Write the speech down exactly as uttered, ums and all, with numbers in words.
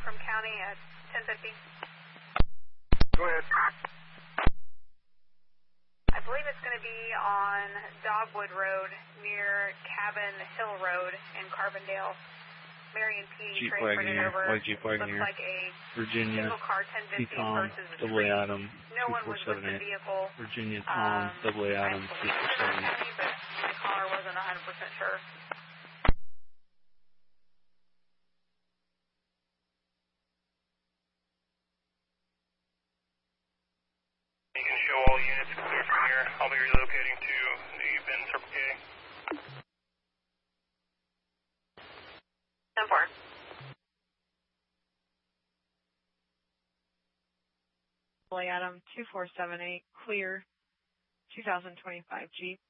from county at ten fifty. Go ahead. I believe it's going to be on Dogwood Road near Cabin Hill Road in Carbondale. Marion P. Jeep transferred wagon it here, over. white Jeep wagon Looks here. like a Virginia, single car ten fifty Tom, versus a double A three. Adam, No two one four was seven with the eight. vehicle. Virginia, Tom, Um, double A Adam, I two believe four it was seven eight. county, but my caller wasn't one hundred percent sure. You can show all units clear from here. I'll be relocating to the Bend Circle K. ten four. Adam, two four seven eight, clear, two thousand twenty-five Jeep.